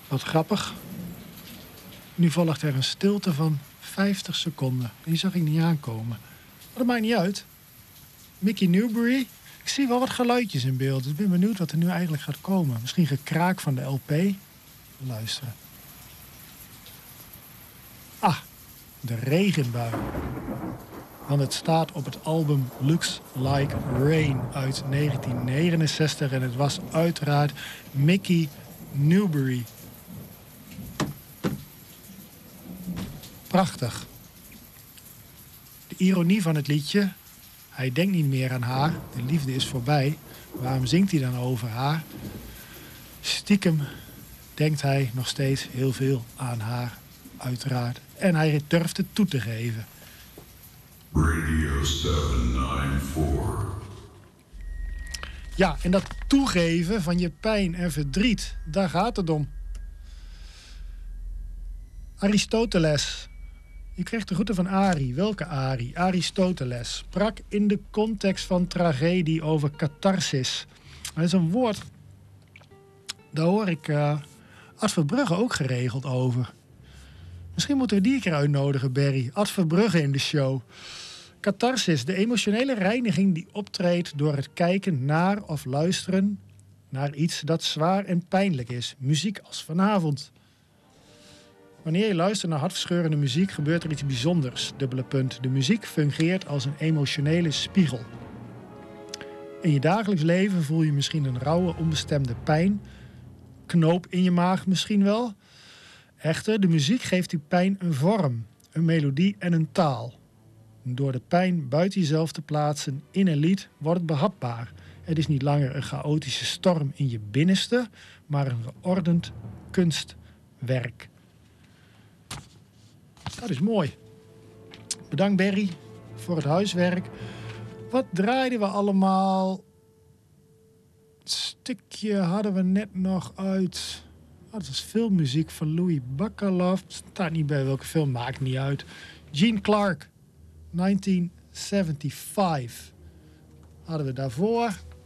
Wat grappig. Nu volgt er een stilte van 50 seconden. Die zag ik niet aankomen. Maar dat maakt niet uit. Mickey Newbury. Ik zie wel wat geluidjes in beeld. Dus ik ben benieuwd wat er nu eigenlijk gaat komen. Misschien gekraak van de LP. Luisteren. Ah, de regenbui. Want het staat op het album Looks Like Rain uit 1969. En het was uiteraard Mickey Newbury. Prachtig. De ironie van het liedje. Hij denkt niet meer aan haar. De liefde is voorbij. Waarom zingt hij dan over haar? Stiekem denkt hij nog steeds heel veel aan haar. Uiteraard. En hij durft het toe te geven. Radio 794. Ja, en dat toegeven van je pijn en verdriet, daar gaat het om. Aristoteles. Je kreeg de groeten van Ari. Welke Ari? Aristoteles sprak in de context van tragedie over catharsis. Dat is een woord, daar hoor ik Ad Verbrugge ook geregeld over. Misschien moeten we die een keer uitnodigen, Barry. Ad Verbrugge in de show. Catharsis, de emotionele reiniging die optreedt door het kijken naar of luisteren naar iets dat zwaar en pijnlijk is. Muziek als vanavond. Wanneer je luistert naar hartverscheurende muziek gebeurt er iets bijzonders. Dubbele punt. De muziek fungeert als een emotionele spiegel. In je dagelijks leven voel je misschien een rauwe, onbestemde pijn. Knoop in je maag misschien wel. Echter, de muziek geeft die pijn een vorm, een melodie en een taal. Door de pijn buiten jezelf te plaatsen in een lied wordt het behapbaar. Het is niet langer een chaotische storm in je binnenste, maar een geordend kunstwerk. Dat is mooi. Bedankt Barry voor het huiswerk. Wat draaiden we allemaal? Het stukje hadden we net nog uit. Dat is filmmuziek van Louis Bacalov. Staat niet bij welke film, maakt niet uit. Gene Clark, 1975. Hadden we daarvoor.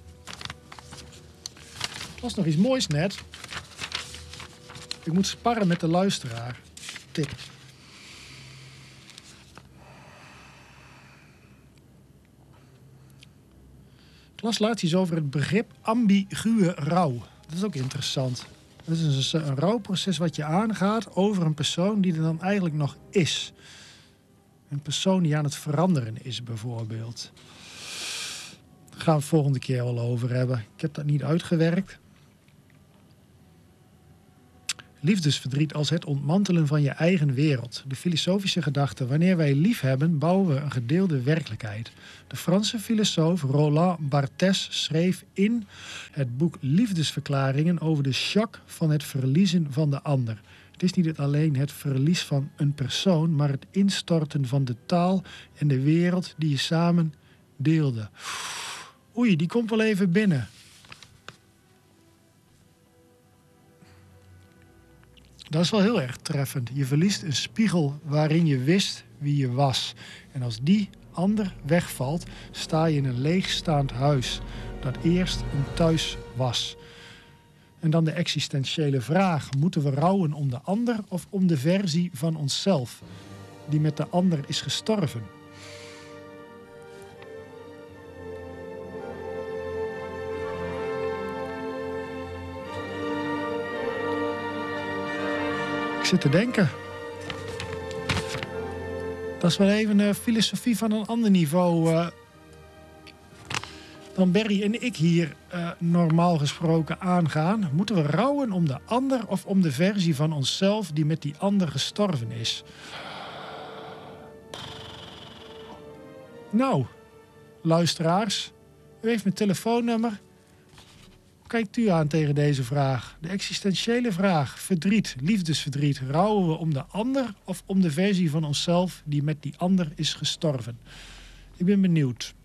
Het was nog iets moois net. Ik moet sparren met de luisteraar. Tip. Ik las laatst iets over het begrip ambiguë rouw. Dat is ook interessant. Dat is een rouwproces wat je aangaat over een persoon die er dan eigenlijk nog is. Een persoon die aan het veranderen is bijvoorbeeld. Daar gaan we het volgende keer wel over hebben. Ik heb dat niet uitgewerkt. Liefdesverdriet als het ontmantelen van je eigen wereld. De filosofische gedachte: wanneer wij lief hebben, bouwen we een gedeelde werkelijkheid. De Franse filosoof Roland Barthes schreef in het boek Liefdesverklaringen over de shock van het verliezen van de ander. Het is niet alleen het verlies van een persoon, maar het instorten van de taal en de wereld die je samen deelde. Oei, die komt wel even binnen. Dat is wel heel erg treffend. Je verliest een spiegel waarin je wist wie je was. En als die ander wegvalt, sta je in een leegstaand huis dat eerst een thuis was. En dan de existentiële vraag: moeten we rouwen om de ander of om de versie van onszelf die met de ander is gestorven? Ik zit te denken. Dat is wel even een filosofie van een ander niveau dan Barry en ik hier normaal gesproken aangaan. Moeten we rouwen om de ander of om de versie van onszelf die met die ander gestorven is? Nou, luisteraars, u heeft mijn telefoonnummer. Kijkt u aan tegen deze vraag? De existentiële vraag: verdriet, liefdesverdriet. Rouwen we om de ander of om de versie van onszelf die met die ander is gestorven? Ik ben benieuwd.